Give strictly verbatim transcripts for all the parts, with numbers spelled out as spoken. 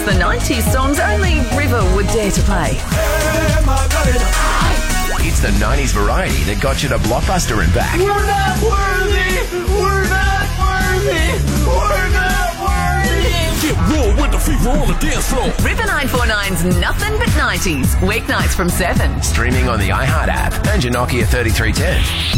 the nineties songs only River would dare to play. It's the nineties variety that got you to Blockbuster and back. We're not worthy! We're not worthy! We're not worthy! Get raw with the fever on the dance floor. River nine four nine's Nothing But nineties, weeknights from seven. Streaming on the iHeart app and your Nokia thirty-three ten.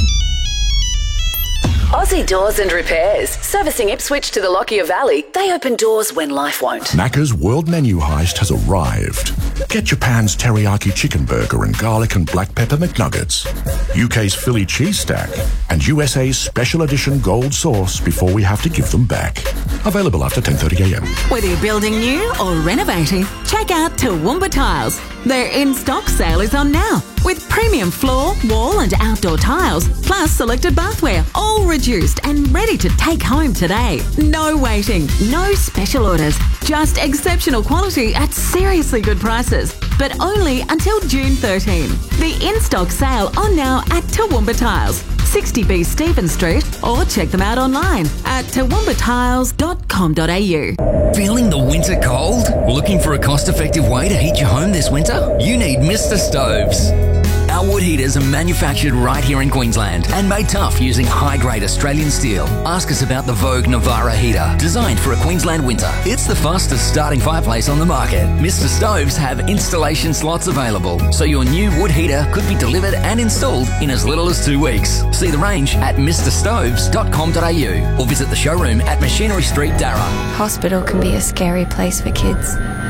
Aussie Doors and Repairs. Servicing Ipswich to the Lockyer Valley. They open doors when life won't. Macca's World Menu Heist has arrived. Get Japan's teriyaki chicken burger and garlic and black pepper McNuggets, U K's Philly cheese stack, and U S A's special edition gold sauce before we have to give them back. Available after ten thirty a m. Whether you're building new or renovating, check out Toowoomba Tiles. Their in-stock sale is on now, with premium floor, wall and outdoor tiles, plus selected bathware, all reduced and ready to take home today. No waiting, no special orders, just exceptional quality at seriously good prices, but only until June thirteenth. The in-stock sale on now at Toowoomba Tiles, sixty B Stephen Street, or check them out online at toowoomba tiles dot com dot a u. Feeling the winter cold? Looking for a cost-effective way to heat your home this winter? You need Mister Stoves. Our wood heaters are manufactured right here in Queensland and made tough using high-grade Australian steel. Ask us about the Vogue Navara heater, designed for a Queensland winter. It's the fastest starting fireplace on the market. Mister Stoves have installation slots available, so your new wood heater could be delivered and installed in as little as two weeks. See the range at mister stoves dot com dot a u or visit the showroom at Machinery Street, Darra. Hospital can be a scary place for kids.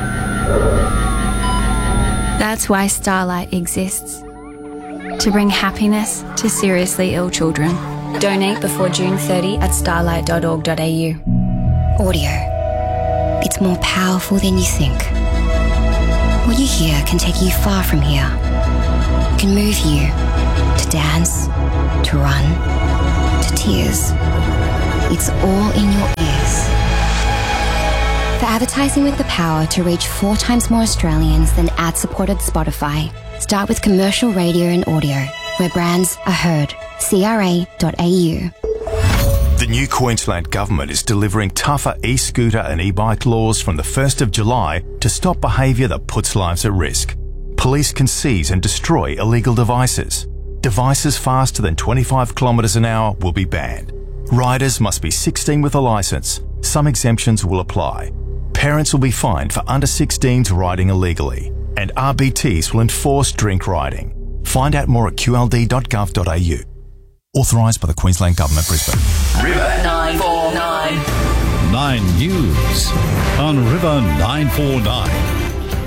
That's why Starlight exists. To bring happiness to seriously ill children. Donate before June thirtieth at starlight dot org dot a u. Audio. It's more powerful than you think. What you hear can take you far from here. It can move you to dance, to run, to tears. It's all in your ears. For advertising with the power to reach four times more Australians than ad-supported Spotify, start with commercial radio and audio, where brands are heard. C R A dot a u. The new Queensland Government is delivering tougher e-scooter and e-bike laws from the first of July to stop behaviour that puts lives at risk. Police can seize and destroy illegal devices. Devices faster than twenty-five kilometres an hour will be banned. Riders must be sixteen with a licence. Some exemptions will apply. Parents will be fined for under sixteens riding illegally. And R B Ts will enforce drink riding. Find out more at q l d dot gov dot a u. Authorised by the Queensland Government, Brisbane. River nine four nine. Nine News on River nine four nine.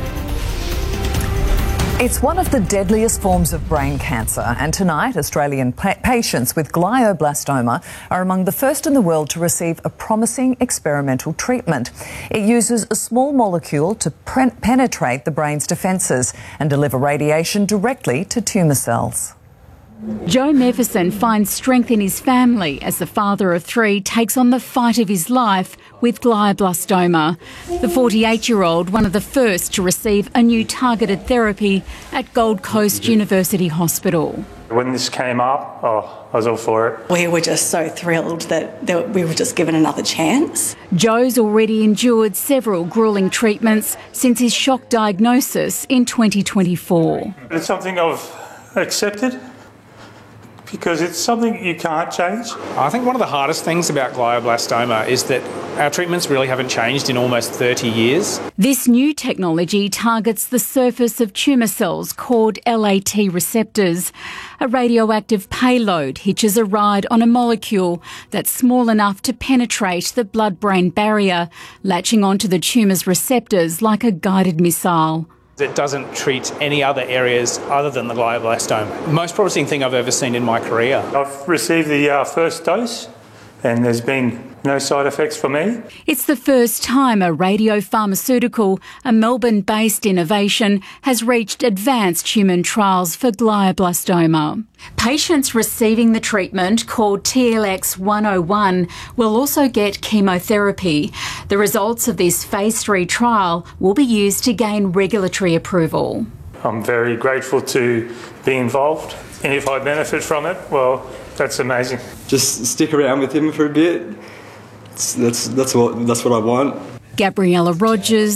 It's one of the deadliest forms of brain cancer, and tonight Australian pa- patients with glioblastoma are among the first in the world to receive a promising experimental treatment. It uses a small molecule to pre- penetrate the brain's defences and deliver radiation directly to tumour cells. Joe Mefferson finds strength in his family as the father of three takes on the fight of his life with glioblastoma. The forty-eight-year-old, one of the first to receive a new targeted therapy at Gold Coast University Hospital. When this came up, oh, I was all for it. We were just so thrilled that, that we were just given another chance. Joe's already endured several gruelling treatments since his shock diagnosis in twenty twenty-four. It's something I've accepted, because it's something you can't change. I think one of the hardest things about glioblastoma is that our treatments really haven't changed in almost thirty years. This new technology targets the surface of tumour cells called L A T receptors. A radioactive payload hitches a ride on a molecule that's small enough to penetrate the blood-brain barrier, latching onto the tumour's receptors like a guided missile. It doesn't treat any other areas other than the glioblastoma. Most promising thing I've ever seen in my career. I've received the uh, first dose and there's been no side effects for me. It's the first time a radiopharmaceutical, a Melbourne-based innovation, has reached advanced human trials for glioblastoma. Patients receiving the treatment, called T L X one oh one, will also get chemotherapy. The results of this phase three trial will be used to gain regulatory approval. I'm very grateful to be involved, and if I benefit from it, well, that's amazing. Just stick around with him for a bit. That's that's what that's what I want. Gabriella Rogers,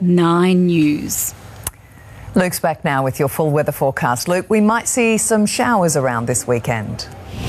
nine News. Luke's back now with your full weather forecast. Luke, we might see some showers around this weekend.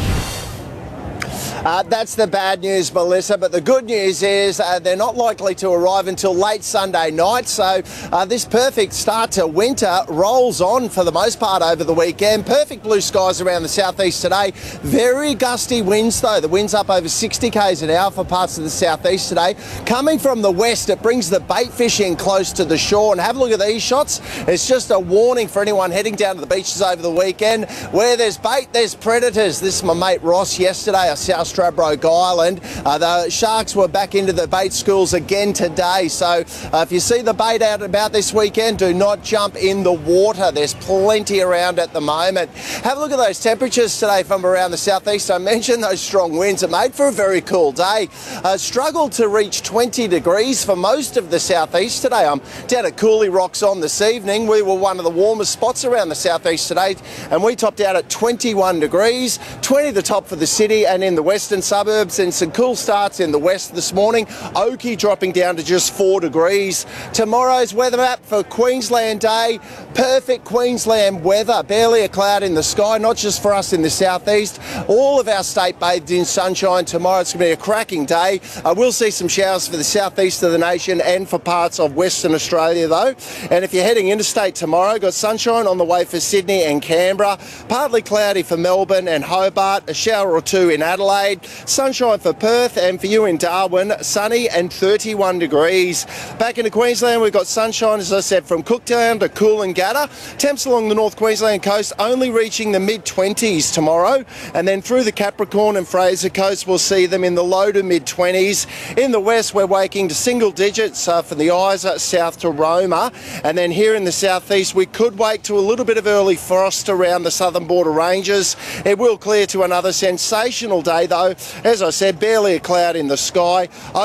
Uh, that's the bad news, Melissa, but the good news is uh, they're not likely to arrive until late Sunday night, so uh, this perfect start to winter rolls on for the most part over the weekend. Perfect blue skies around the southeast today. Very gusty winds, though. The wind's up over sixty k's an hour for parts of the southeast today. Coming from the west, it brings the bait fishing close to the shore, and have a look at these shots. It's just a warning for anyone heading down to the beaches over the weekend. Where there's bait, there's predators. This is my mate Ross yesterday, a South Stradbroke Island. Uh, the sharks were back into the bait schools again today, so uh, if you see the bait out and about this weekend, do not jump in the water. There's plenty around at the moment. Have a look at those temperatures today from around the southeast. I mentioned those strong winds. It made for a very cool day. Uh, struggled to reach twenty degrees for most of the southeast today. I'm down at Cooley Rocks on this evening. We were one of the warmest spots around the southeast today, and we topped out at twenty-one degrees, twenty the top for the city and in the western suburbs, and some cool starts in the west this morning. Oakey dropping down to just four degrees. Tomorrow's weather map for Queensland Day. Perfect Queensland weather. Barely a cloud in the sky, not just for us in the southeast. All of our state bathed in sunshine tomorrow. It's going to be a cracking day. I will see some showers for the southeast of the nation and for parts of Western Australia, though. And if you're heading interstate tomorrow, got sunshine on the way for Sydney and Canberra. Partly cloudy for Melbourne and Hobart. A shower or two in Adelaide. Sunshine for Perth, and for you in Darwin, sunny and thirty-one degrees. Back into Queensland, we've got sunshine, as I said, from Cooktown to Coolangatta. Temps along the North Queensland coast only reaching the mid twenties tomorrow, and then through the Capricorn and Fraser coast, we'll see them in the low to mid twenties. In the west, we're waking to single digits uh, from the Isa south to Roma, and then here in the southeast, we could wake to a little bit of early frost around the southern border ranges. It will clear to another sensational day, though. As I said, barely a cloud in the sky.